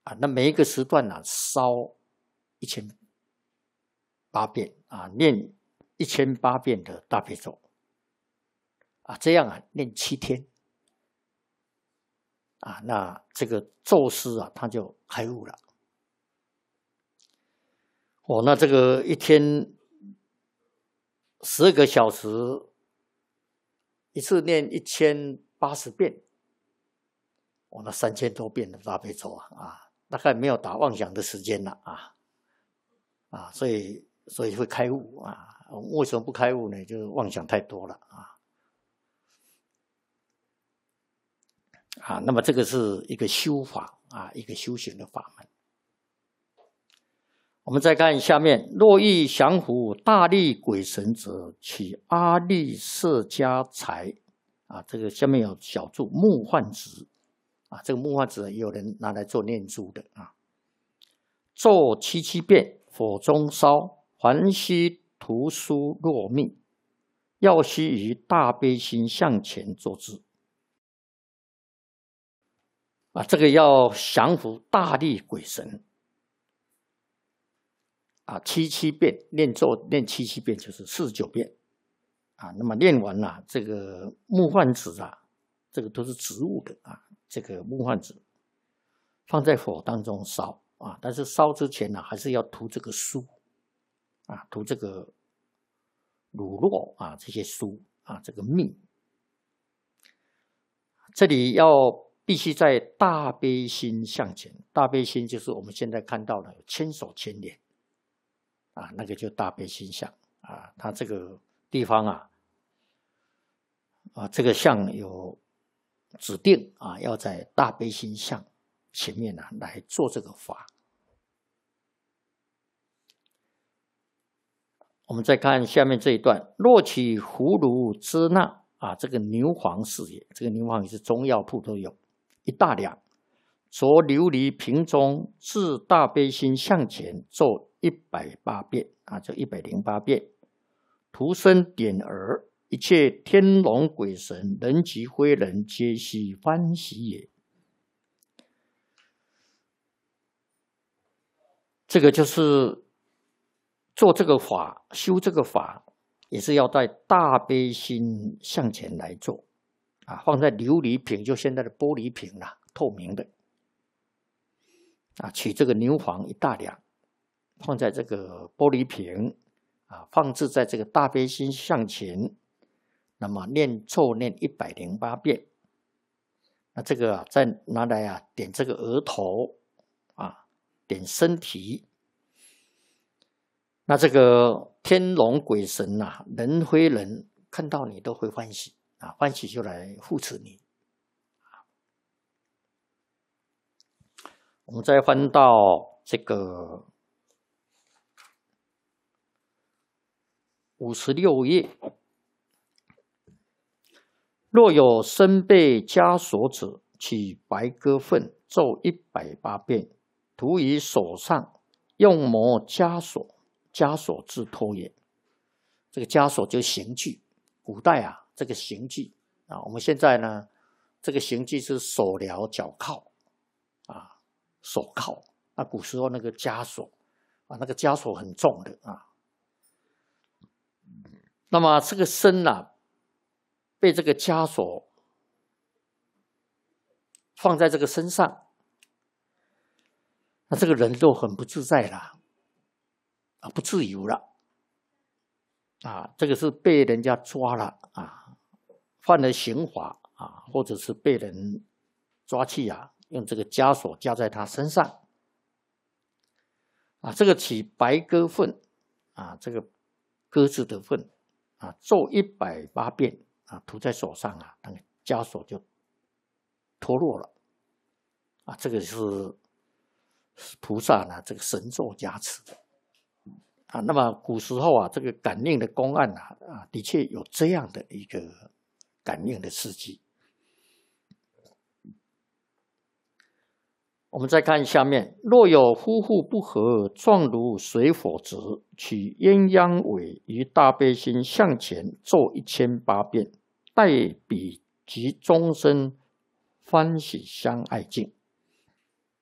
那每一个时段烧1008遍念1008遍的大悲咒这样念7天那这个咒师他就开悟了。那这个一天12个小时，一次念1080遍，那3000多遍的大悲咒大概没有打妄想的时间了所以会开悟为什么不开悟呢？就是妄想太多了那么这个是一个修法一个修行的法门。我们再看下面，若欲降伏大力鬼神者，取阿力舍家财这个下面有小注木幻子这个木幻子也有人拿来做念珠的咒77遍，火中烧，凡须图书若命，要须于大悲心向前做之这个要降服大力鬼神77遍，念咒念77遍就是49遍那么念完这个木幻子这个都是植物的这个木幻子放在火当中烧但是烧之前还是要涂这个酥涂这个乳酪这些酥这个蜜。这里要必须在大悲心向前，大悲心就是我们现在看到的千手千眼那个就大悲心相它这个地方这个相有指定要在大悲心相前面来做这个法。我们再看下面这一段，若取葫芦支那这个牛黄是也，这个牛黄也是中药铺都有1大两，着琉璃瓶中，自大悲心向前咒108遍就108遍，徒身点儿，一切天龙鬼神人及非人皆悉欢喜也。这个就是做这个法，修这个法，也是要带大悲心向前来做放在琉璃瓶，就现在的玻璃瓶透明的取这个牛黄1大两，放在这个玻璃瓶放置在这个大悲心向前，那么念咒念108遍，那这个再拿来点这个额头点身体，那这个天龙鬼神人非人看到你都会欢喜欢喜就来护持你。我们再翻到这个56页，若有身被枷锁者，取白鸽粪咒108遍，涂于手上，用磨枷锁，枷锁自脱也。这个枷锁就是刑具，古代这个刑具我们现在呢，这个刑具是手镣脚铐手铐古时候那个枷锁那个枷锁很重的那么这个身被这个枷锁放在这个身上，那这个人就很不自在了不自由了这个是被人家抓了犯了刑法或者是被人抓去用这个枷锁加在他身上这个取白鸽粪这个鸽子的粪咒108遍涂在手上那个枷锁就脱落了这个是菩萨这个神咒加持的那么古时候这个感应的公案的确有这样的一个感应的事迹。我们再看下面，若有夫妇不和，状如水火子，取鸳鸯尾于大悲心向前咒1008遍，待彼及终身欢喜相爱境。